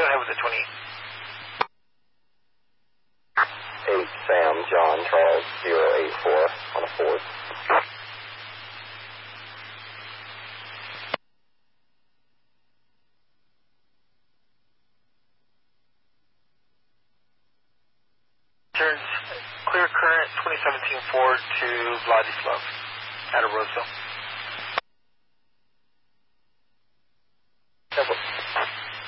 Go ahead with the 28. 8 Sam John Charles 084 on a Ford. Turns clear current 2017 Ford to Vladislav out of Roseville.